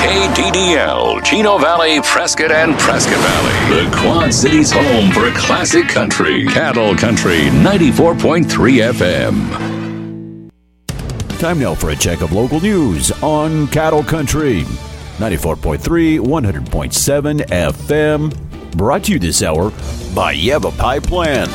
KDDL, Chino Valley, Prescott, and Prescott Valley. The Quad Cities' home for classic country. Cattle Country 94.3 FM. Time now for a check of local news on Cattle Country 94.3, 100.7 FM. Brought to you this hour by Yavapai Plan.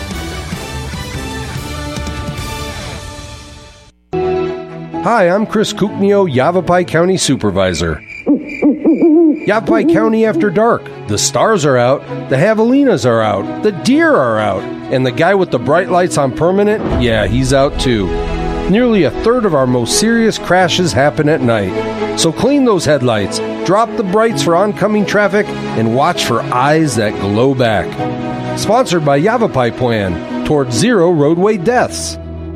Hi, I'm Chris Kuknio, Yavapai County Supervisor. Yavapai County after dark. The stars are out, the javelinas are out, the deer are out, and the guy with the bright lights on permanent, yeah, he's out too. Nearly a third of our most serious crashes happen at night. So clean those headlights, drop the brights for oncoming traffic, and watch for eyes that glow back. Sponsored by Yavapai Plan, towards zero roadway deaths.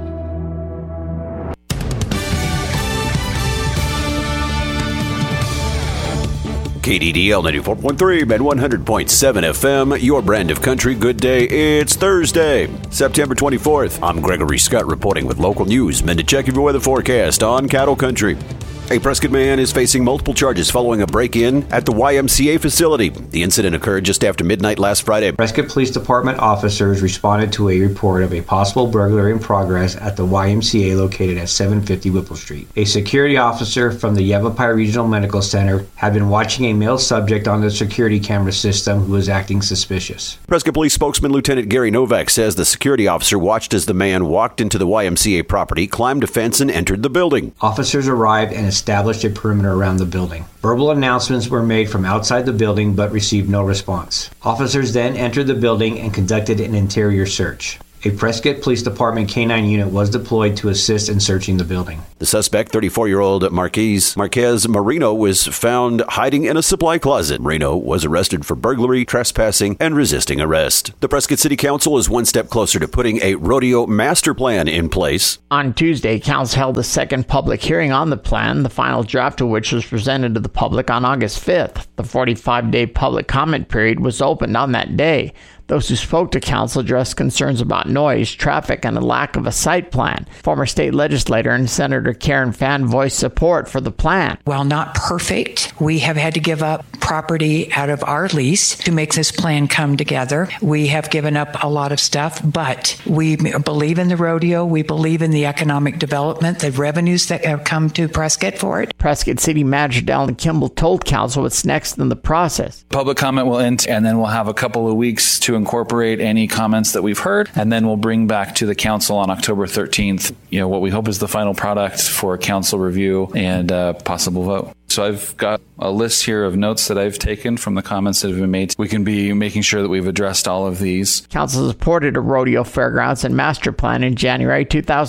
KDDL 94.3 and 100.7 FM, your brand of country. Good day. It's Thursday, September 24th. I'm Gregory Scott reporting with local news. Men to check your weather forecast on Cattle Country. A Prescott man is facing multiple charges following a break-in at the YMCA facility. The incident occurred just after midnight last Friday. Prescott Police Department officers responded to a report of a possible burglary in progress at the YMCA located at 750 Whipple Street. A security officer from the Yavapai Regional Medical Center had been watching a male subject on the security camera system who was acting suspicious. Prescott Police spokesman Lieutenant Gary Novak says the security officer watched as the man walked into the YMCA property, climbed a fence, and entered the building. Officers arrived and established a perimeter around the building. Verbal announcements were made from outside the building but received no response. Officers then entered the building and conducted an interior search. A Prescott Police Department K-9 unit was deployed to assist in searching the building. The suspect, 34-year-old Marquez Marino, was found hiding in a supply closet. Marino was arrested for burglary, trespassing, and resisting arrest. The Prescott City Council is one step closer to putting a rodeo master plan in place. On Tuesday, Council held a second public hearing on the plan, the final draft of which was presented to the public on August 5th. The 45-day public comment period was opened on that day. Those who spoke to Council addressed concerns about noise, traffic, and a lack of a site plan. Former state legislator and Senator Karen Fann voiced support for the plan. While not perfect, we have had to give up property out of our lease to make this plan come together. We have given up a lot of stuff, but we believe in the rodeo. We believe in the economic development, the revenues that have come to Prescott for it. Prescott City Manager Dallin Kimball told Council what's next in the process. Public comment will end, and then we'll have a couple of weeks to incorporate any comments that we've heard, and then we'll bring back to the council on October 13th, what we hope is the final product for council review and possible vote. So I've got a list here of notes that I've taken from the comments that have been made. We can be making sure that we've addressed all of these. Council supported a rodeo fairgrounds and master plan in January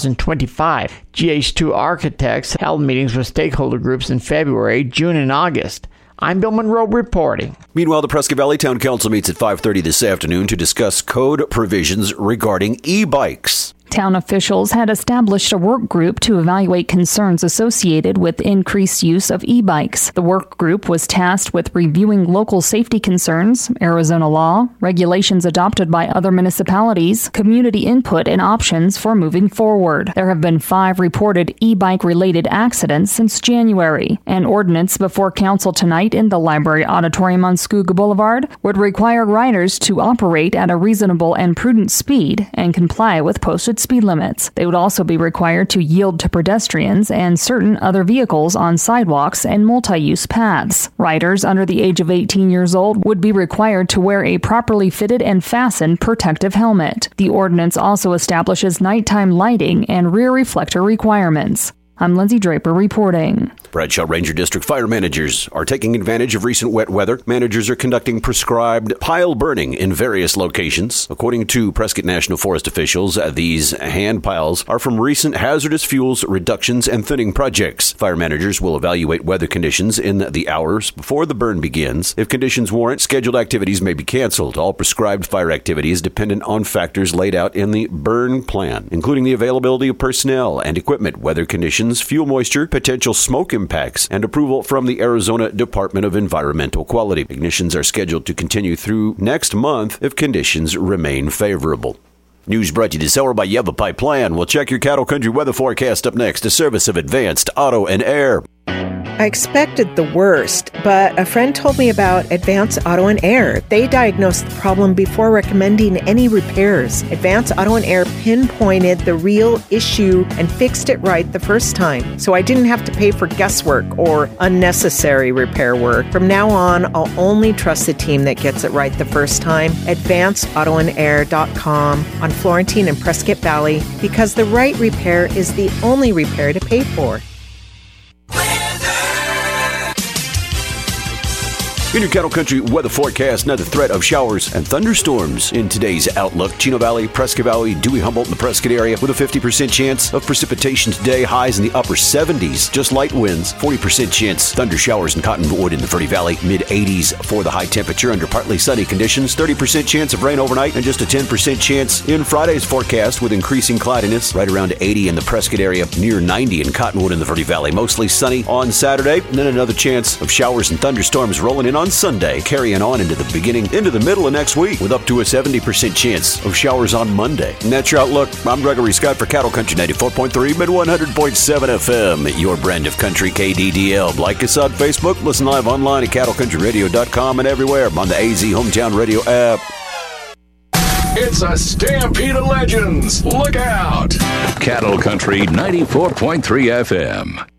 2025. GH2 Architects held meetings with stakeholder groups in February, June, and August. I'm Bill Monroe reporting. Meanwhile, the Prescott Valley Town Council meets at 5:30 this afternoon to discuss code provisions regarding e-bikes. Town officials had established a work group to evaluate concerns associated with increased use of e-bikes. The work group was tasked with reviewing local safety concerns, Arizona law, regulations adopted by other municipalities, community input, and options for moving forward. There have been 5 reported e-bike-related accidents since January. An ordinance before council tonight in the library auditorium on Scooga Boulevard would require riders to operate at a reasonable and prudent speed and comply with posted speed limits. They would also be required to yield to pedestrians and certain other vehicles on sidewalks and multi-use paths. Riders under the age of 18 years old would be required to wear a properly fitted and fastened protective helmet. The ordinance also establishes nighttime lighting and rear reflector requirements. I'm Lindsay Draper reporting. Bradshaw Ranger District fire managers are taking advantage of recent wet weather. Managers are conducting prescribed pile burning in various locations. According to Prescott National Forest officials, these hand piles are from recent hazardous fuels reductions and thinning projects. Fire managers will evaluate weather conditions in the hours before the burn begins. If conditions warrant, scheduled activities may be canceled. All prescribed fire activity is dependent on factors laid out in the burn plan, including the availability of personnel and equipment, weather conditions, fuel moisture, potential smoke impacts, and approval from the Arizona Department of Environmental Quality. Ignitions are scheduled to continue through next month if conditions remain favorable. News brought to you this hour by Yavapai Plan. We'll check your Cattle Country weather forecast up next, a service of Advanced Auto and Air. I expected the worst, but a friend told me about Advance Auto and Air. They diagnosed the problem before recommending any repairs. Advance Auto and Air pinpointed the real issue and fixed it right the first time, so I didn't have to pay for guesswork or unnecessary repair work. From now on, I'll only trust the team that gets it right the first time. AdvanceAutoandAir.com on Florentine and Prescott Valley, because the right repair is the only repair to pay for. In your Cattle Country weather forecast, another threat of showers and thunderstorms in today's outlook. Chino Valley, Prescott Valley, Dewey, Humboldt, and the Prescott area with a 50% chance of precipitation today. Highs in the upper 70s, just light winds. 40% chance thunder showers in Cottonwood in the Verde Valley. Mid-80s for the high temperature under partly sunny conditions. 30% chance of rain overnight and just a 10% chance in Friday's forecast with increasing cloudiness. Right around 80 in the Prescott area, near 90 in Cottonwood in the Verde Valley. Mostly sunny on Saturday, and then another chance of showers and thunderstorms rolling in on Sunday, carrying on into the middle of next week with up to a 70% chance of showers on Monday. And that's your outlook. I'm Gregory Scott for Cattle Country 94.3, mid 100.7 FM, your brand of country KDDL. Like us on Facebook, listen live online at cattlecountryradio.com and everywhere on the AZ Hometown Radio app. It's a stampede of legends. Look out! Cattle Country 94.3 FM.